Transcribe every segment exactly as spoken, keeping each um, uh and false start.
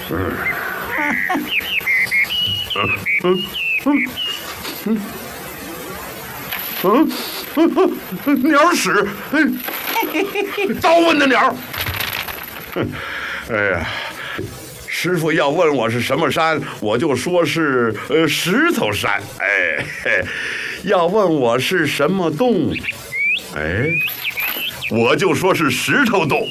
嗯嗯嗯嗯嗯嗯，鸟屎，糟问的鸟。哎呀，师傅要问我是什么山，我就说是呃石头山。哎，嘿，要问我是什么洞，哎，我就说是石头洞。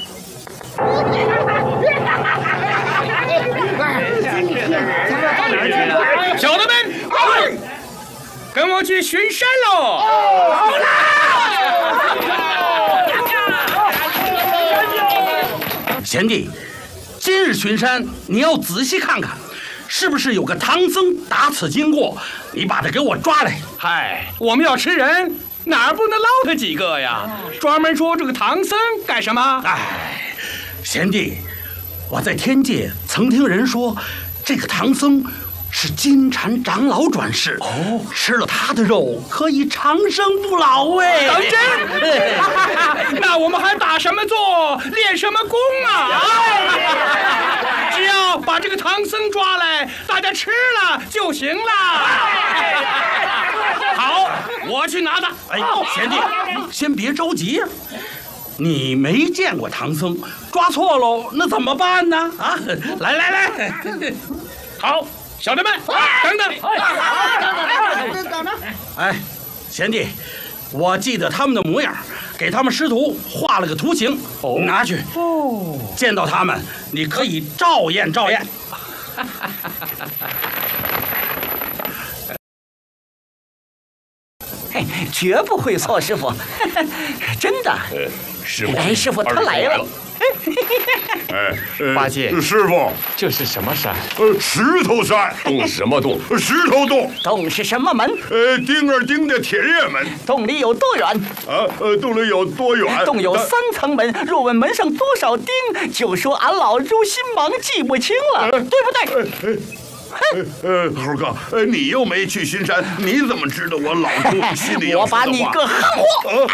小的们，跟我去巡山喽！ 好啦！ 贤弟，今日巡山，你要仔细看看，是不是有个唐僧打此经过？你把他给我抓来。 嗨，我们要吃人，哪儿不能捞他几个呀？专门说这个唐僧干什么？ 哎，贤弟，我在天界曾听人说，这个唐僧是金蝉长老转世，哦，吃了他的肉可以长生不老哎！ 当真？那我们还打什么坐，练什么功啊？只要把这个唐僧抓来，大家吃了就行了。好，我去拿他。 哎，贤弟，先别着急呀。你没见过唐僧，抓错喽，那怎么办呢？啊，来来来， 好。小的们，等等！ 等等！ 哎，贤弟，我记得他们的模样，给他们师徒画了个图形，哦、拿去。哦，见到他们，你可以照验照验。 嘿，绝不会错，师傅，真的。 呃、师傅， 哎，师傅他来了。 哎， 八戒， 师傅， 这是什么山？ 呃，石头山。 洞什么洞？ 石头洞。 洞是什么门？ 呃，丁儿丁的铁链门。 洞里有多远？ 啊，呃，洞里有多远？ 洞有三层门，若问门上多少钉，就说俺老猪心忙记不清了，对不对？ 呃，猴哥，呃，你又没去巡山，你怎么知道我老猪心里我把你个憨货！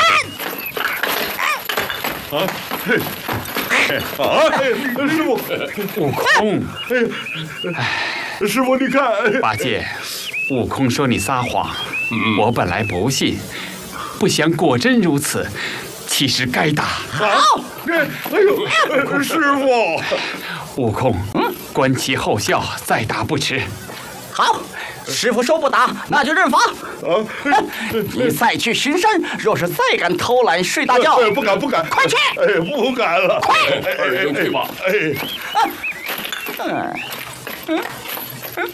啊，嘿。啊！师傅， 悟空， 哎，师傅，你看， 八戒，悟空说你撒谎，我本来不信，不想果真如此，其实该打。 好， 哎呦，师傅， 悟空，观其后效，再打不迟。 好。师傅说不打，那就认罚。啊！你再去巡山，若是再敢偷懒睡大觉， 不敢不敢， 快去！ 哎，不敢了， 快！ 二人退吧。 哎， 嗯嗯嗯，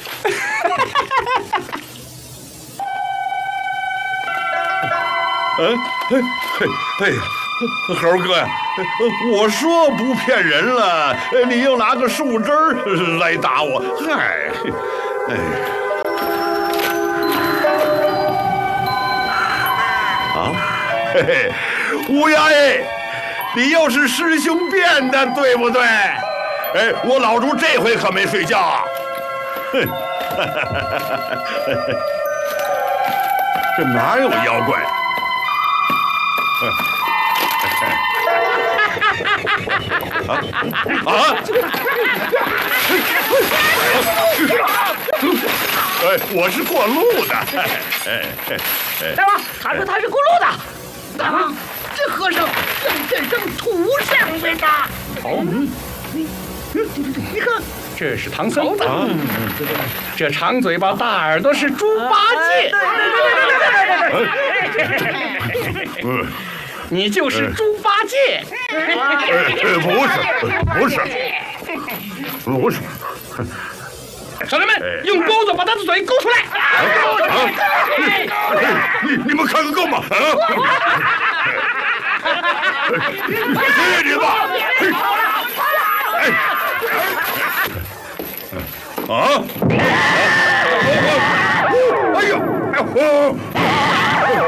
嗯，哎嘿，哎呀，猴哥呀，我说不骗人了，你又拿个树枝来打我，嗨，哎。啊，嘿嘿，乌鸦哎，你又是师兄变的，对不对？哎，我老猪这回可没睡觉啊！哼，这哪有妖怪？啊啊！哎，我是过路的。哎哎哎！大王，他说他是过路的。大王，这和尚要变成土上来的。 哦，你你看，这是唐僧。啊，这长嘴巴大耳朵是猪八戒。 嗯。 你就是猪八戒？ 呃，不是，不是，不是。 小人们，用钩子把他的嘴勾出来！ 你你们看个够吗？啊！谢谢你吧！哎！啊！哎呦！哎呦！